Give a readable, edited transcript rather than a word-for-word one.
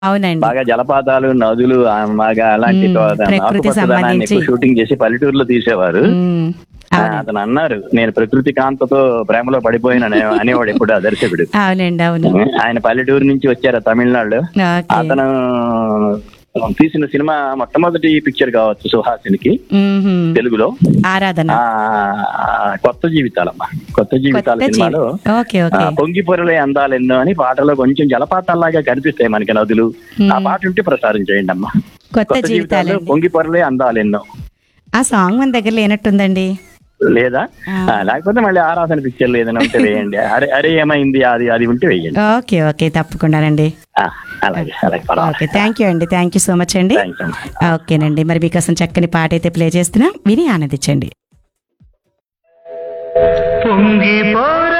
అవునండి. బాగా జలపాతాలు, నదులు బాగా అలాంటి ప్రకృతి ఆకుపచ్చదనాన్ని సంబంధించి. ఎక్కువ షూటింగ్ చేసి పల్లెటూరులో తీసేవారు. ఉమ్, అవునండి. అతను అన్నారు, నేను ప్రకృతి కాంతతో ప్రేమలో పడిపోయిన అనేవాడు ఎప్పుడు ఆ దర్శకుడు. అవునండి. అవును. ఆయన పల్లెటూరు నుంచి వచ్చారు తమిళనాడు. ఓకే. అతను తీసిన సినిమా మొట్టమొదటి పిక్చర్ కావచ్చు సుహాసినికి మ్మ్హ. తెలుగులో. ఆరాధన. కొత్త జీవితాలమ్మా, కొత్త జీవితాల కొత్త సినిమాలో ఓకే. ఓకే. పొంగి పొరలే అందాలెన్నో అని పాటలో కొంచెం జలపాతాల్లాగా కనిపిస్తాయి మనకి నదులు. ఆ పాట ఉంటే ప్రసారం చేయండి అమ్మా. కొత్త కొత్త జీవితాలు జీవితాలండి. పొంగి పొరలే అందాలెన్నో. ఆ సాంగ్ మన దగ్గర లేనట్టుందండి. లేదా లేకపోతే మళ్ళీ ఆరాధన పిక్చర్లు ఏదైనా ఉంటే వేయండి. అరే అరే ఏమైంది అది అది ఉంటే వేయండి. ఓకే. ఓకే. తప్పకుండానండి. అలాగే అలాగే పర్వాలేదు. ఓకే. థ్యాంక్ యూ అండి. థ్యాంక్ యూ సో మచ్ అండి. థ్యాంక్స్ అమ్మా. ఓకేనండి. మరి మీకోసం చక్కని పాట అయితే ప్లే చేస్తున్నాం, విని ఆనందించండి. పొంగి